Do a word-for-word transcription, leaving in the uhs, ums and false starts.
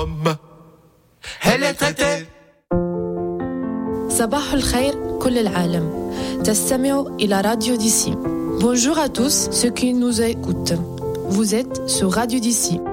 Elle est traitée. صباح الخير كل العالم. تستمعوا إلى راديو ديسي. Bonjour à tous ceux qui nous écoutent. Vous êtes sur Radio d'ici.